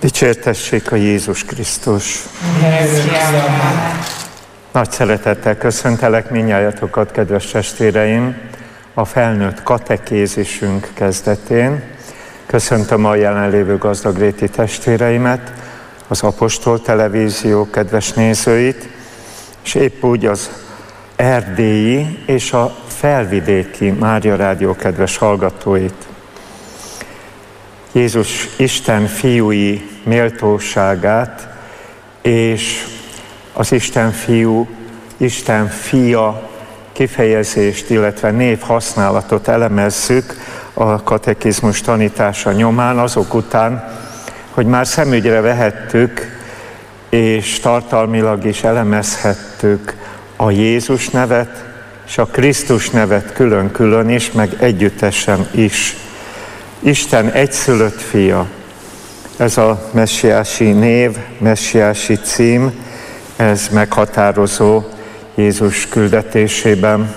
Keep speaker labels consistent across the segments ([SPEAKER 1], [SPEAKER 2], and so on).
[SPEAKER 1] Dicsértessék a Jézus Krisztus! Nagy szeretettel köszöntelek mindnyájatokat, kedves testvéreim, a felnőtt katekézisünk kezdetén. Köszöntöm a jelenlévő gazdagréti testvéreimet, az Apostol Televízió kedves nézőit, és épp úgy az erdélyi és a felvidéki Mária Rádió kedves hallgatóit. Jézus Isten fiúi méltóságát és az Isten fiú, Isten fia kifejezést, illetve névhasználatot elemezzük a katekizmus tanítása nyomán, azok után, hogy már szemügyre vehettük és tartalmilag is elemezhettük a Jézus nevet és a Krisztus nevet külön-külön is, meg együttesen is. Isten egyszülött fia, ez a messiási név, messiási cím, ez meghatározó Jézus küldetésében.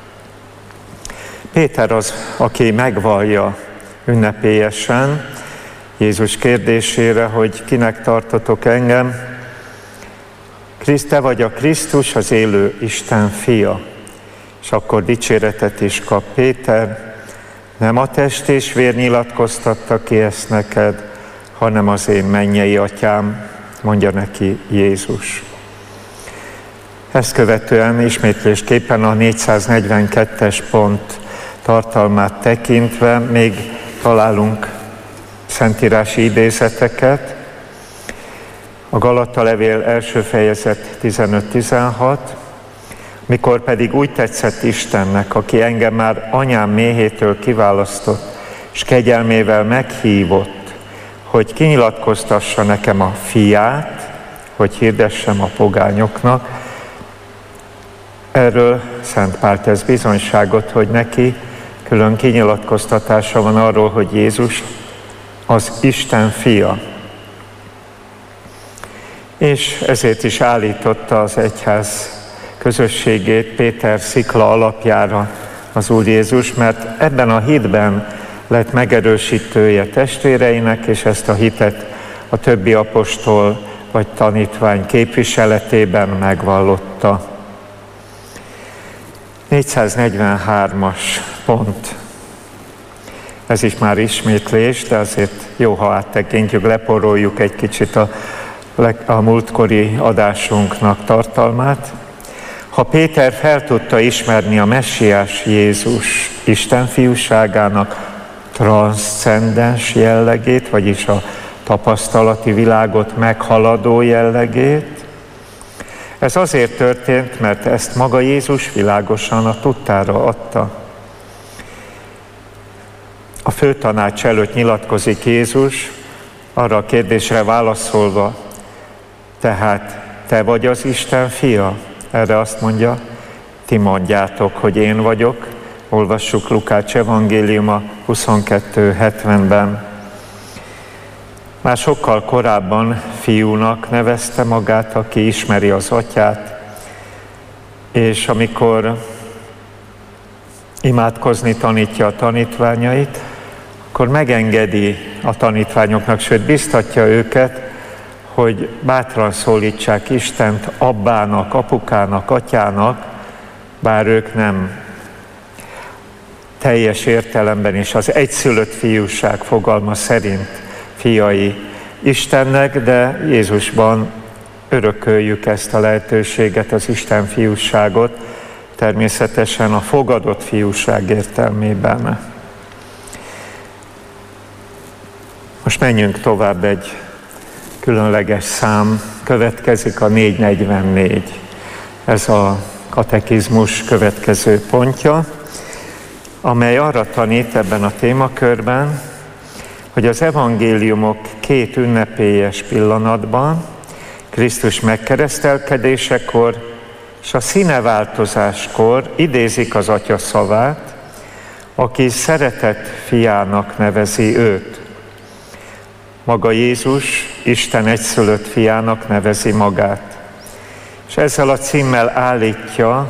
[SPEAKER 1] Péter az, aki megvallja ünnepélyesen Jézus kérdésére, hogy kinek tartotok engem. Te vagy a Krisztus, az élő Isten fia. És akkor dicséretet is kap Péter. Nem a test és vér nyilatkoztatta ki ezt neked, hanem az én mennyei atyám, mondja neki Jézus. Ezt követően ismétlésképpen a 442-es pont tartalmát tekintve még találunk szentírási idézeteket. A Galata levél első fejezet 15-16, mikor pedig úgy tetszett Istennek, aki engem már anyám méhétől kiválasztott, és kegyelmével meghívott, hogy kinyilatkoztassa nekem a fiát, hogy hirdessem a pogányoknak. Erről Szent Pál tesz bizonyságot, hogy neki külön kinyilatkoztatása van arról, hogy Jézus az Isten fia. És ezért is állította az egyház közösségét Péter szikla alapjára az Úr Jézus, mert ebben a hitben lett megerősítője testvéreinek, és ezt a hitet a többi apostol vagy tanítvány képviseletében megvallotta. 443-as pont. Ez is már ismétlés, de azért jó, ha áttekintjük, leporoljuk egy kicsit a múltkori adásunknak tartalmát. Ha Péter fel tudta ismerni a messiás Jézus Isten fiúságának transzcendens jellegét, vagyis a tapasztalati világot meghaladó jellegét, ez azért történt, mert ezt maga Jézus világosan a tudtára adta. A főtanács előtt nyilatkozik Jézus, arra a kérdésre válaszolva, tehát te vagy az Isten fia? Erre azt mondja, ti mondjátok, hogy én vagyok. Olvassuk Lukács evangéliuma 22:70-ben. Már sokkal korábban fiúnak nevezte magát, aki ismeri az atyát, és amikor imádkozni tanítja a tanítványait, akkor megengedi a tanítványoknak, sőt biztatja őket, hogy bátran szólítsák Istent abbának, apukának, atyának, bár ők nem teljes értelemben is az egyszülött fiúság fogalma szerint fiai Istennek, de Jézusban örököljük ezt a lehetőséget, az Isten fiúságot, természetesen a fogadott fiúság értelmében. Most menjünk tovább, egy különleges szám következik, a 444. Ez a katekizmus következő pontja, amely arra tanít ebben a témakörben, hogy az evangéliumok két ünnepélyes pillanatban, Krisztus megkeresztelkedésekor és a színeváltozáskor idézik az Atya szavát, aki szeretett fiának nevezi őt. Maga Jézus Isten egyszülött fiának nevezi magát. És ezzel a címmel állítja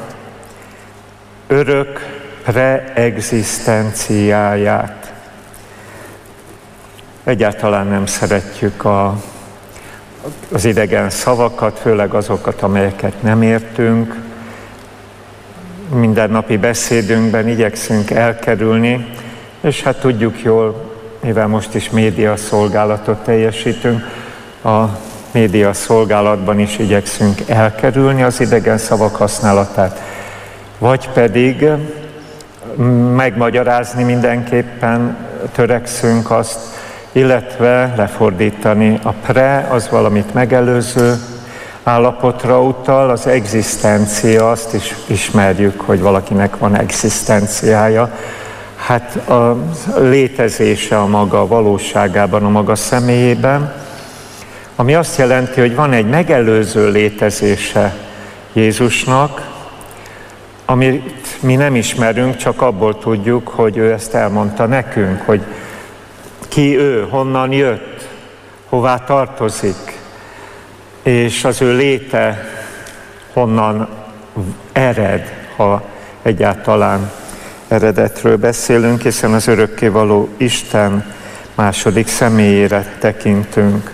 [SPEAKER 1] örök preegzisztenciáját. Egyáltalán nem szeretjük az idegen szavakat, főleg azokat, amelyeket nem értünk. Mindennapi beszédünkben igyekszünk elkerülni, és hát tudjuk jól, mivel most is médiaszolgálatot teljesítünk, a médiaszolgálatban is igyekszünk elkerülni az idegen szavak használatát, vagy pedig megmagyarázni mindenképpen törekszünk azt, illetve lefordítani. A pre az valamit megelőző állapotra utal, az egzisztencia, azt is ismerjük, hogy valakinek van egzisztenciája. Hát a létezése a maga valóságában, a maga személyében, ami azt jelenti, hogy van egy megelőző létezése Jézusnak, amit mi nem ismerünk, csak abból tudjuk, hogy ő ezt elmondta nekünk, hogy ki ő, honnan jött, hová tartozik, és az ő léte honnan ered, ha egyáltalán eredetről beszélünk, hiszen az örökkévaló Isten második személyére tekintünk.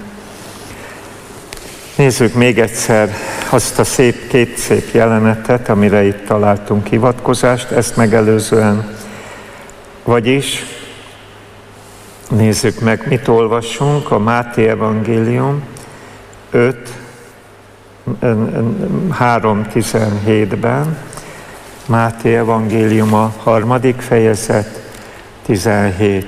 [SPEAKER 1] Nézzük még egyszer azt a két szép jelenetet, amire itt találtunk hivatkozást, ezt megelőzően. Vagyis nézzük meg, mit olvasunk a Máté evangélium 3:17-ben. Máté evangélium a 3. fejezet, 17.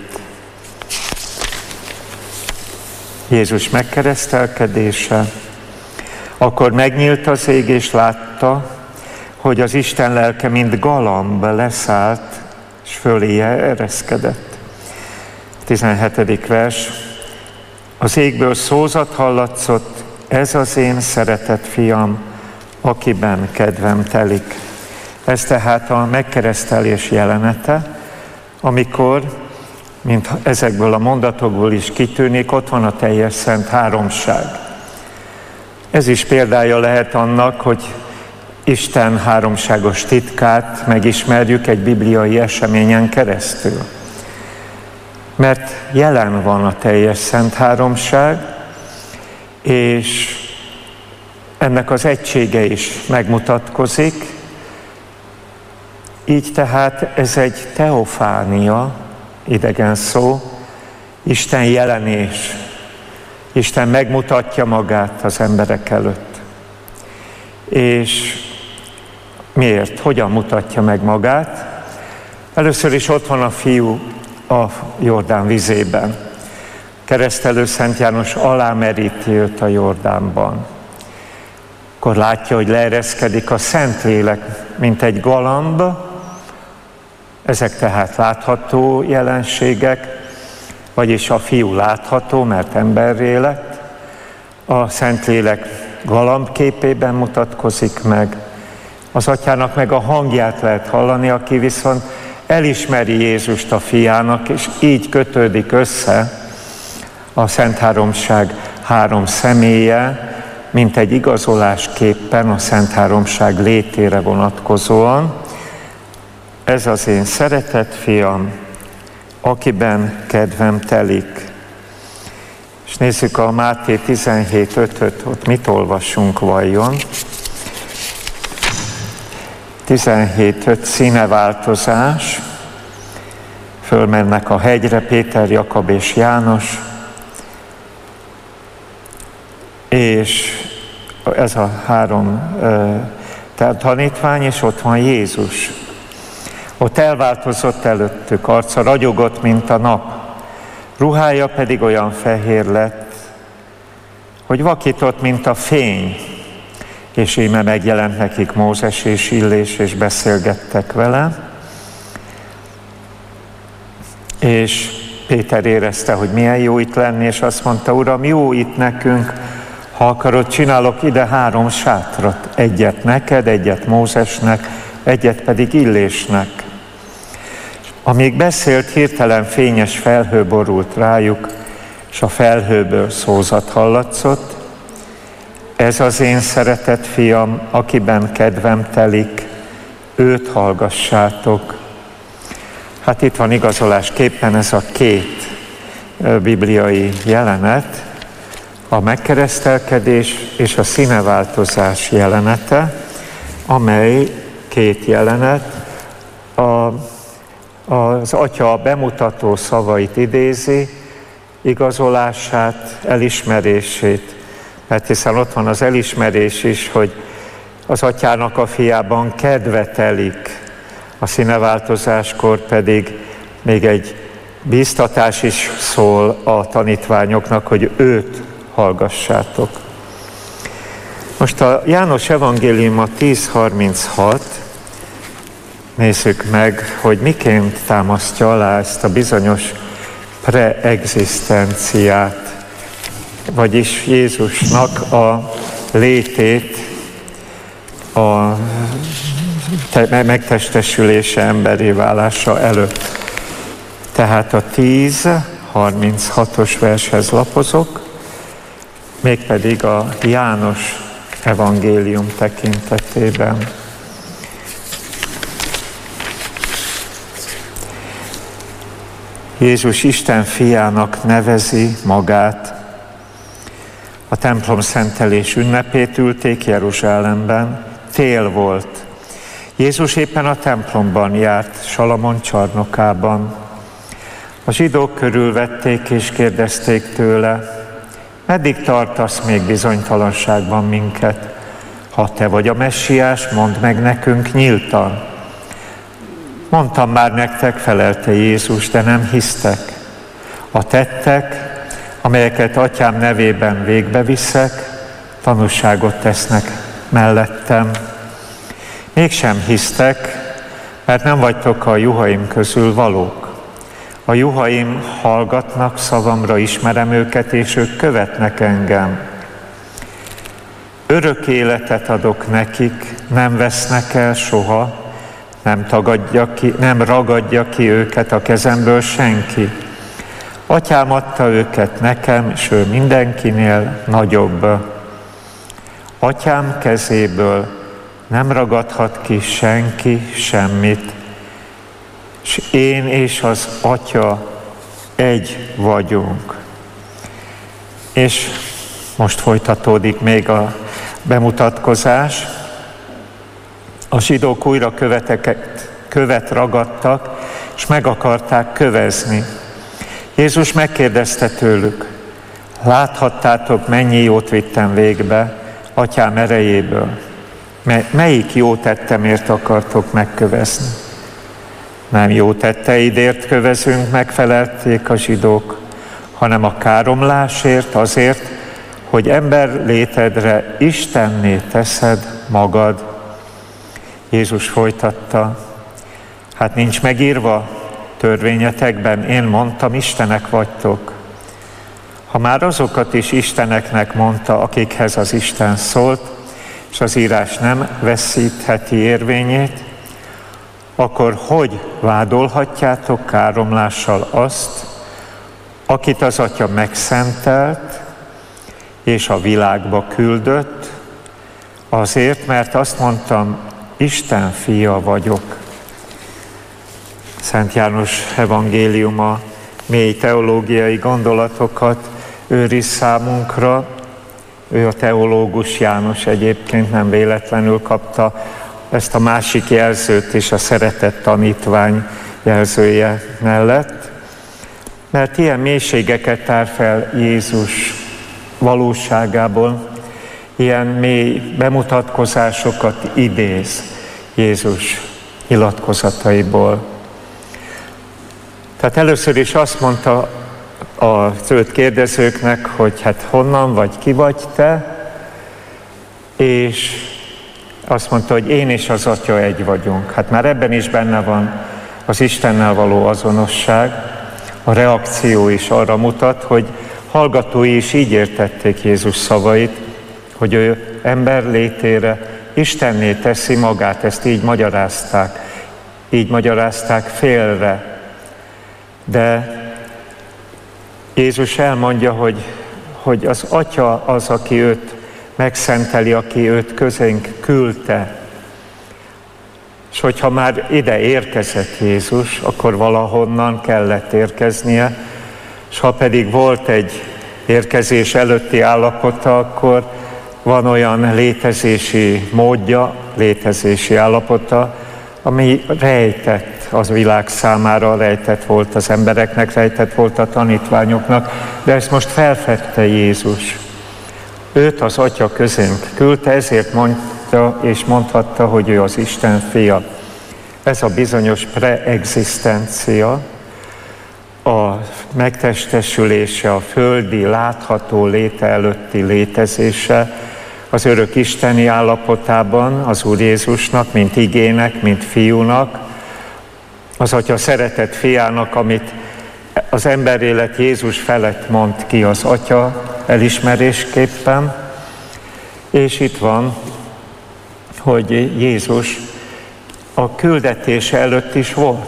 [SPEAKER 1] Jézus megkeresztelkedése. Akkor megnyílt az ég, és látta, hogy az Isten lelke, mint galamb leszállt, és föléje ereszkedett. 17. vers. Az égből szózat hallatszott, ez az én szeretett fiam, akiben kedvem telik. Ez tehát a megkeresztelés jelenete, amikor, mint ezekből a mondatokból is kitűnik, ott van a teljes szent háromság. Ez is példája lehet annak, hogy Isten háromságos titkát megismerjük egy bibliai eseményen keresztül. Mert jelen van a teljes szent háromság, és ennek az egysége is megmutatkozik. Így tehát ez egy teofánia, idegen szó, Isten jelenés. Isten megmutatja magát az emberek előtt. És miért? Hogyan mutatja meg magát? Először is ott van a fiú a Jordán vizében. Keresztelő Szent János alámeríti őt a Jordánban. Akkor látja, hogy leereszkedik a Szentlélek, mint egy galamb. Ezek tehát látható jelenségek, vagyis a fiú látható, mert emberré lett. A Szentlélek galamb képében mutatkozik meg. Az atyának meg a hangját lehet hallani, aki viszont elismeri Jézust a fiának, és így kötődik össze a Szent Háromság három személye, mint egy igazolásképpen a Szent Háromság létére vonatkozóan. Ez az én szeretett fiam, akiben kedvem telik. És nézzük a Máté 17:5-öt, ott mit olvasunk vajon? 17:5 színeváltozás. Fölmennek a hegyre Péter, Jakab és János, és ez a három tanítvány, és ott van Jézus. Ott elváltozott előttük, arca ragyogott, mint a nap, ruhája pedig olyan fehér lett, hogy vakított, mint a fény, és íme megjelent nekik Mózes és Illés, és beszélgettek vele. És Péter érezte, hogy milyen jó itt lenni, és azt mondta, Uram, jó itt nekünk, ha akarod, csinálok ide 3 sátrat, egyet neked, egyet Mózesnek, egyet pedig Illésnek. Amíg beszélt, hirtelen fényes felhő borult rájuk, és a felhőből szózat hallatszott. Ez az én szeretett fiam, akiben kedvem telik, őt hallgassátok. Hát itt van igazolásképpen ez a 2 bibliai jelenet, a megkeresztelkedés és a színeváltozás jelenete, amely két jelenet az Atya bemutató szavait idézi, igazolását, elismerését. Mert hiszen ott van az elismerés is, hogy az Atyának a fiában kedve telik, a színeváltozáskor pedig még egy bíztatás is szól a tanítványoknak, hogy őt hallgassátok. Most a János evangéliuma 10:36, nézzük meg, hogy miként támasztja alá ezt a bizonyos preegzisztenciát, vagyis Jézusnak a létét a megtestesülése, emberi válása előtt. Tehát a 10:36-os vershez lapozok, mégpedig a János evangélium tekintetében. Jézus Isten fiának nevezi magát. A templom szentelés ünnepét ülték Jeruzsálemben, tél volt. Jézus éppen a templomban járt, Salamon csarnokában. A zsidók körülvették és kérdezték tőle, meddig tartasz még bizonytalanságban minket? Ha te vagy a messiás, mondd meg nekünk nyíltan. Mondtam már nektek, felelte Jézus, de nem hisztek. A tettek, amelyeket Atyám nevében végbeviszek, tanúságot tesznek mellettem. Mégsem hisztek, mert nem vagytok a juhaim közül valók. A juhaim hallgatnak szavamra, ismerem őket, és ők követnek engem. Örök életet adok nekik, nem vesznek el soha, nem ragadja ki őket a kezemből senki. Atyám adta őket nekem, és ő mindenkinél nagyobb. Atyám kezéből nem ragadhat ki senki semmit, és én és az Atya egy vagyunk. És most folytatódik még a bemutatkozás. A zsidók újra követ ragadtak, és meg akarták kövezni. Jézus megkérdezte tőlük, láthattátok, mennyi jót vittem végbe Atyám erejéből? Melyik jó tettemért akartok megkövezni? Nem jó tetteidért kövezünk, megfelelték a zsidók, hanem a káromlásért, azért, hogy ember létedre Istenné teszed magad. Jézus folytatta, hát nincs megírva törvényetekben, én mondtam, Istenek vagytok. Ha már azokat is isteneknek mondta, akikhez az Isten szólt, és az írás nem veszítheti érvényét, akkor hogy vádolhatjátok káromlással azt, akit az Atya megszentelt, és a világba küldött, azért, mert azt mondtam, Isten fia vagyok. Szent János evangéliuma mély teológiai gondolatokat őriz számunkra. Ő a teológus János egyébként nem véletlenül kapta ezt a másik jelzőt is a szeretett tanítvány jelzője mellett, mert ilyen mélységeket tár fel Jézus valóságából, ilyen mély bemutatkozásokat idéz Jézus nyilatkozataiból. Tehát először is azt mondta az őt kérdezőknek, hogy hát honnan vagy, ki vagy te, és azt mondta, hogy én és az Atya egy vagyunk. Hát már ebben is benne van az Istennel való azonosság, a reakció is arra mutat, hogy hallgatói is így értették Jézus szavait, hogy ő ember létére Istenné teszi magát, ezt így magyarázták félre. De Jézus elmondja, hogy az Atya az, aki őt megszenteli, aki őt közénk küldte. És hogyha már ide érkezett Jézus, akkor valahonnan kellett érkeznie, és ha pedig volt egy érkezés előtti állapota, akkor van olyan létezési módja, létezési állapota, ami rejtett az világ számára, rejtett volt az embereknek, rejtett volt a tanítványoknak, de ezt most felfedte Jézus. Őt az Atya közénk küldte, ezért mondta és mondhatta, hogy ő az Isten fia. Ez a bizonyos preexisztencia, a megtestesülése, a földi, látható léte előtti létezése, az örök isteni állapotában az Úr Jézusnak, mint igének, mint fiúnak, az Atya szeretett fiának, amit az emberélet Jézus felett mond ki az Atya elismerésképpen, és itt van, hogy Jézus a küldetése előtt is volt.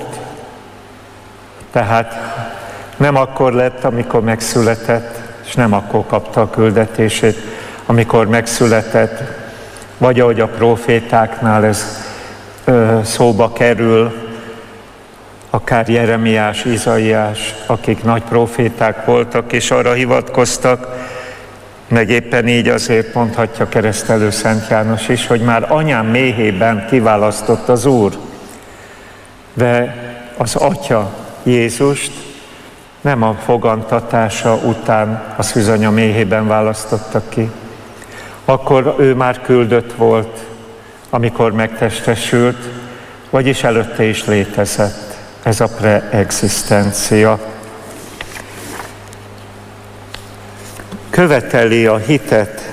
[SPEAKER 1] Tehát nem akkor lett, amikor megszületett, és nem akkor kapta a küldetését, amikor megszületett, vagy ahogy a prófétáknál ez szóba kerül, akár Jeremiás, Izaiás, akik nagy próféták voltak, és arra hivatkoztak, meg éppen így azért mondhatja keresztelő Szent János is, hogy már anyám méhében kiválasztott az Úr. De az Atya Jézust nem a fogantatása után a szűzanya méhében választotta ki. Akkor ő már küldött volt, amikor megtestesült, vagyis előtte is létezett. Ez a preexisztencia. Követeli a hitet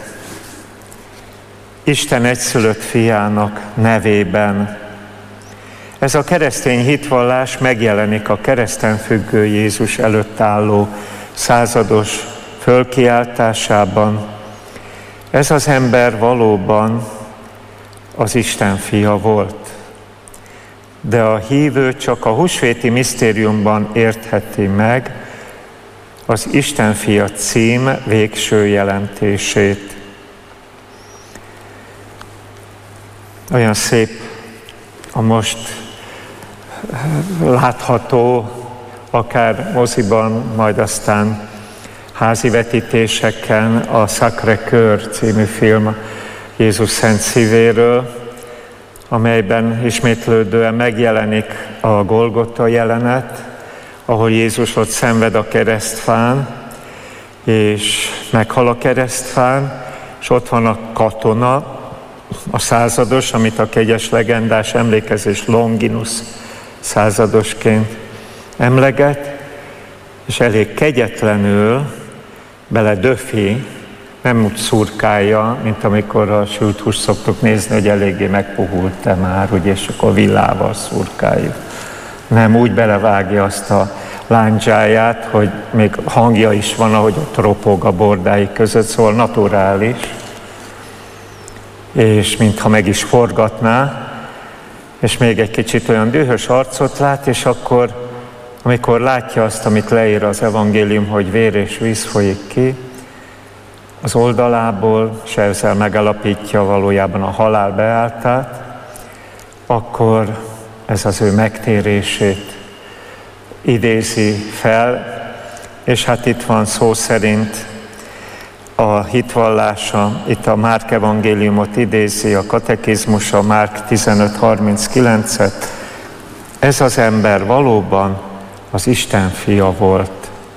[SPEAKER 1] Isten egyszülött fiának nevében. Ez a keresztény hitvallás megjelenik a kereszten függő Jézus előtt álló százados fölkiáltásában. Ez az ember valóban az Isten fia volt. De a hívő csak a húsvéti misztériumban értheti meg az Isten fia cím végső jelentését. Olyan szép a most látható, akár moziban, majd aztán házi vetítéseken a Sacré-Cœur című film Jézus Szent Szívéről, amelyben ismétlődően megjelenik a Golgota jelenet, ahol Jézus ott szenved a keresztfán, és meghal a keresztfán, és ott van a katona, a százados, amit a kegyes legendás emlékezés Longinus századosként emleget, és elég kegyetlenül beledöfi, nem úgy szurkálja, mint amikor a sült húst szoktuk nézni, hogy eléggé megpuhult-e már, ugye, és akkor villával szurkáljuk. Nem, úgy belevágja azt a lándzsáját, hogy még hangja is van, ahogy ott ropog a bordái között, szóval naturális, és mintha meg is forgatná, és még egy kicsit olyan dühös arcot lát, és akkor, amikor látja azt, amit leír az evangélium, hogy vér és víz folyik ki az oldalából, és ezzel megalapítja valójában a halál beálltát, akkor ez az ő megtérését idézi fel, és hát itt van szó szerint a hitvallása, itt a Márk evangéliumot idézi, a katekizmusa, Márk 15:39-et. Ez az ember valóban az Isten fia volt.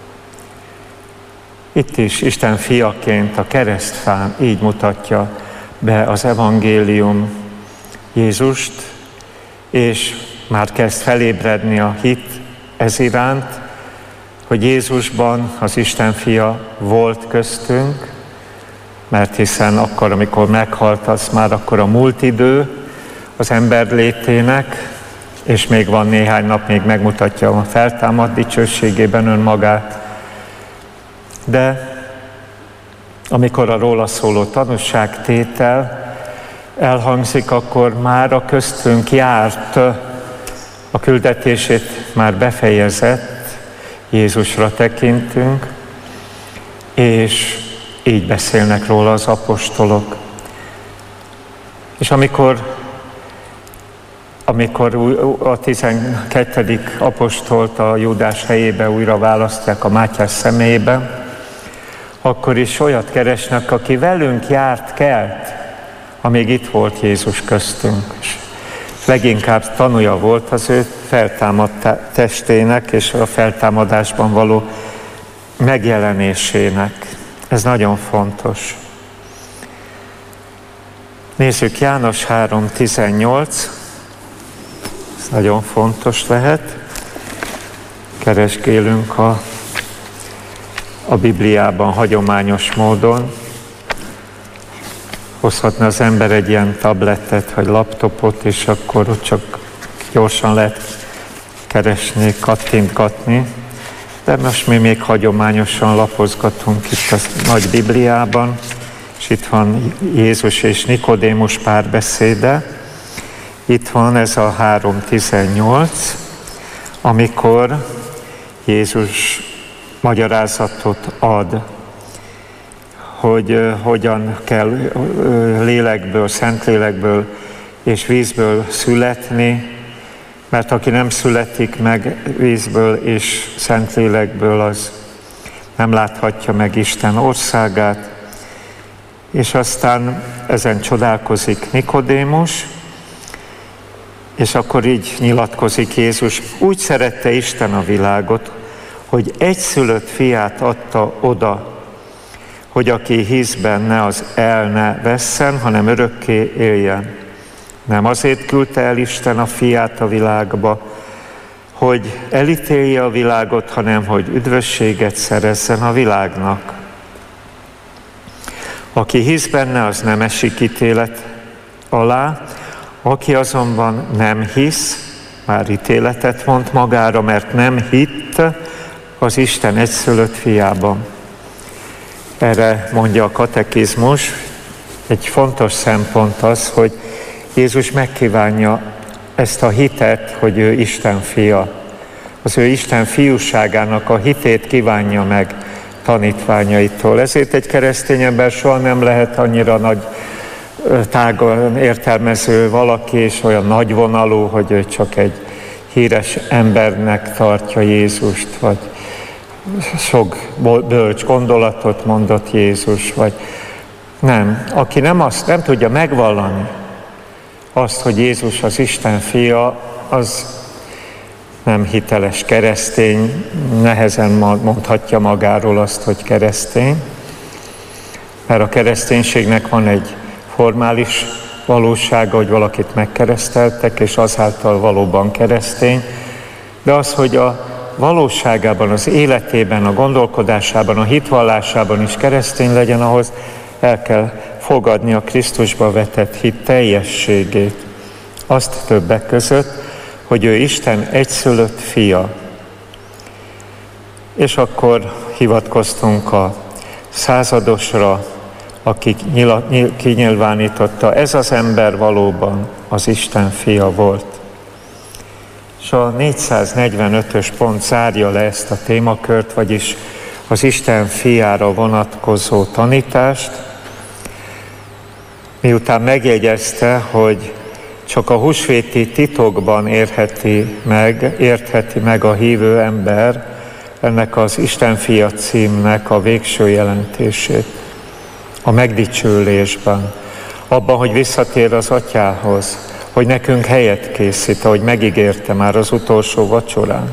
[SPEAKER 1] Itt is Isten fiaként a keresztfán így mutatja be az evangélium Jézust, és már kezd felébredni a hit ez iránt, hogy Jézusban az Isten fia volt köztünk, mert hiszen akkor, amikor meghalt, az már akkor a múlt idő az ember létének, és még van néhány nap, még megmutatja a feltámadt dicsőségében önmagát. De amikor a róla szóló tanúságtétel elhangzik, akkor már a köztünk járt, a küldetését már befejezett, Jézusra tekintünk, és így beszélnek róla az apostolok. És amikor amikor a 12. apostolt a Júdás helyébe újra választják a Mátyás személyében, akkor is olyat keresnek, aki velünk járt, kelt, amíg itt volt Jézus köztünk. És leginkább tanúja volt az ő feltámadt testének és a feltámadásban való megjelenésének. Ez nagyon fontos. Nézzük János 3:18. Ez nagyon fontos lehet. Keresgélünk a Bibliában hagyományos módon. Hozhatna az ember egy ilyen tabletet, vagy laptopot, és akkor ott csak gyorsan lehet keresni, kattintgatni. De most mi még hagyományosan lapozgatunk itt a nagy Bibliában, és itt van Jézus és Nikodémus párbeszéde. Itt van ez a 3:18, amikor Jézus magyarázatot ad, hogy hogyan kell lélekből, szentlélekből és vízből születni, mert aki nem születik meg vízből és szentlélekből, az nem láthatja meg Isten országát. És aztán ezen csodálkozik Nikodémus, és akkor így nyilatkozik Jézus: úgy szerette Isten a világot, hogy egyszülött fiát adta oda, hogy aki hisz benne, az el ne vesszen, hanem örökké éljen. Nem azért küldte el Isten a fiát a világba, hogy elítélje a világot, hanem hogy üdvösséget szerezzen a világnak. Aki hisz benne, az nem esik ítélet alá, aki azonban nem hisz, már ítéletet mond magára, mert nem hitt az Isten egyszülött fiában. Erre mondja a katekizmus, egy fontos szempont az, hogy Jézus megkívánja ezt a hitet, hogy ő Isten fia. Az ő Isten fiúságának a hitét kívánja meg tanítványaitól. Ezért egy keresztény ember soha nem lehet annyira nagy, tágan értelmező valaki, és olyan nagyvonalú, hogy ő csak egy híres embernek tartja Jézust, vagy sok bölcs gondolatot mondott Jézus, vagy nem. Aki nem tudja megvallani azt, hogy Jézus az Isten fia, az nem hiteles keresztény, nehezen mondhatja magáról azt, hogy keresztény. Mert a kereszténységnek van egy formális valósága, hogy valakit megkereszteltek, és azáltal valóban keresztény, de az, hogy a valóságában, az életében, a gondolkodásában, a hitvallásában is keresztény legyen, ahhoz el kell fogadni a Krisztusba vetett hit teljességét. Azt többek között, hogy ő Isten egyszülött fia. És akkor hivatkoztunk a századosra, aki kinyilvánította, ez az ember valóban az Isten fia volt. És a 445-ös pont zárja le ezt a témakört, vagyis az Isten fiára vonatkozó tanítást, miután megjegyezte, hogy csak a húsvéti titokban értheti meg a hívő ember ennek az Isten fia címnek a végső jelentését. A megdicsőlésben, abban, hogy visszatér az Atyához, hogy nekünk helyet készít, ahogy megígérte már az utolsó vacsorán.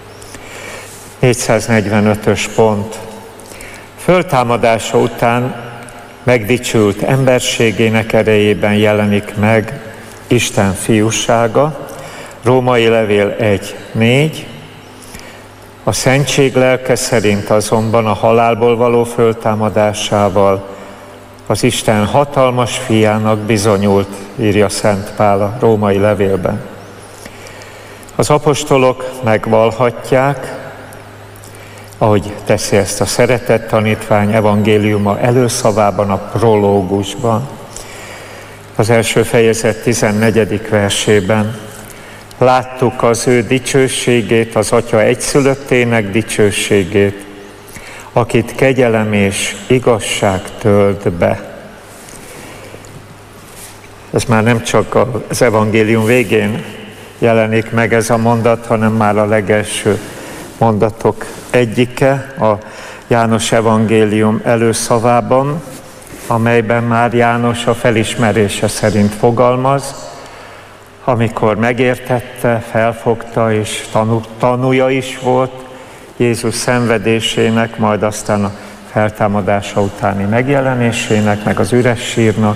[SPEAKER 1] 445-ös pont. Föltámadása után megdicsült emberségének erejében jelenik meg Isten fiúsága, Római levél 1:4. A szentség lelke szerint azonban a halálból való föltámadásával az Isten hatalmas fiának bizonyult, írja Szent Pál a Római levélben. Az apostolok megvallhatják, ahogy teszi ezt a szeretett tanítvány evangéliuma előszavában, a prológusban, az első fejezet 14. versében. Láttuk az ő dicsőségét, az Atya egyszülöttének dicsőségét, akit kegyelem és igazság tölt be. Ez már nem csak az evangélium végén jelenik meg ez a mondat, hanem már a legelső mondatok egyike a János evangélium előszavában, amelyben már János a felismerése szerint fogalmaz, amikor megértette, felfogta és tanúja is volt Jézus szenvedésének, majd aztán a feltámadása utáni megjelenésének, meg az üres sírnak.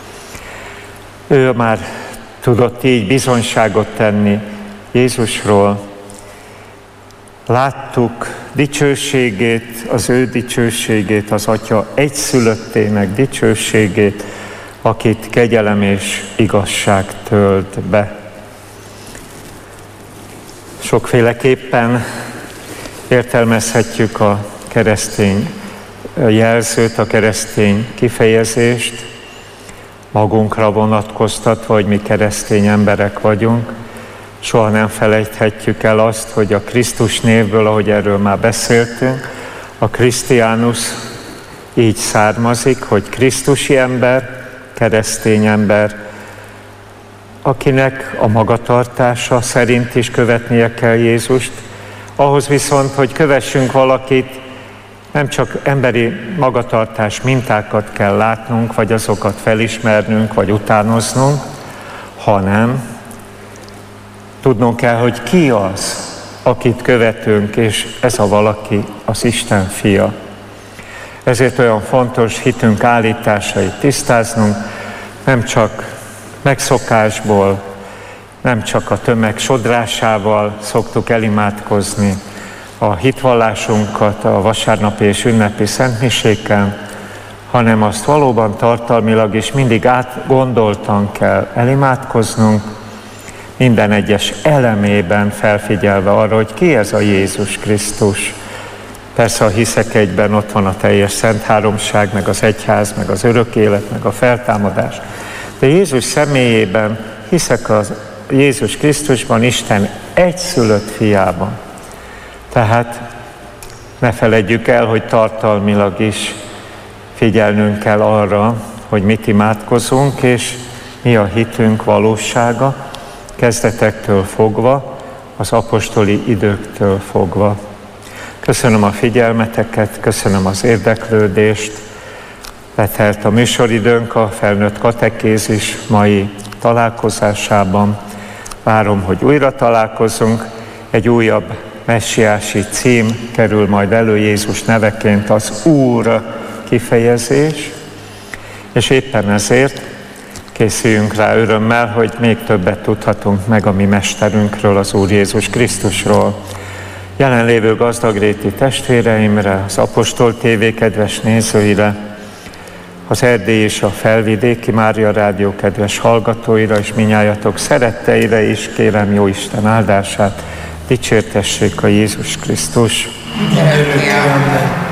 [SPEAKER 1] Ő már tudott így bizonyságot tenni Jézusról. Láttuk dicsőségét, az ő dicsőségét, az Atya egyszülöttének dicsőségét, akit kegyelem és igazság tölt be. Sokféleképpen értelmezhetjük a keresztény jelzőt, a keresztény kifejezést, magunkra vonatkoztatva, hogy mi keresztény emberek vagyunk. Soha nem felejthetjük el azt, hogy a Krisztus névből, ahogy erről már beszéltünk, a Christianus így származik, hogy krisztusi ember, keresztény ember, akinek a magatartása szerint is követnie kell Jézust. Ahhoz viszont, hogy kövessünk valakit, nem csak emberi magatartás mintákat kell látnunk, vagy azokat felismernünk, vagy utánoznunk, hanem tudnunk kell, hogy ki az, akit követünk, és ez a valaki az Isten fia. Ezért olyan fontos hitünk állításait tisztáznunk, nem csak megszokásból, nem csak a tömeg sodrásával szoktuk elimádkozni a hitvallásunkat a vasárnapi és ünnepi szentmiséken, hanem azt valóban tartalmilag is mindig átgondoltan kell elimádkoznunk, minden egyes elemében felfigyelve arra, hogy ki ez a Jézus Krisztus. Persze a hiszek egyben ott van a teljes Szent Háromság, meg az egyház, meg az örök élet, meg a feltámadás. De Jézus személyében hiszek az Jézus Krisztusban, Isten egyszülött fiában. Tehát ne feledjük el, hogy tartalmilag is figyelnünk kell arra, hogy mit imádkozunk, és mi a hitünk valósága, kezdetektől fogva, az apostoli időktől fogva. Köszönöm a figyelmeteket, köszönöm az érdeklődést, letelt a műsoridőnk a felnőtt katekézis mai találkozásában. Várom, hogy újra találkozunk, egy újabb messiási cím kerül majd elő Jézus neveként, az Úr kifejezés, és éppen ezért készüljünk rá örömmel, hogy még többet tudhatunk meg a mi mesterünkről, az Úr Jézus Krisztusról. Jelenlévő gazdagréti testvéreimre, az Apostol TV kedves nézőire, az erdélyi és a felvidéki Mária Rádió kedves hallgatóira és minnyájatok szeretteire is kérem Jóisten áldását, dicsértessék a Jézus Krisztus.
[SPEAKER 2] Örökké, amen.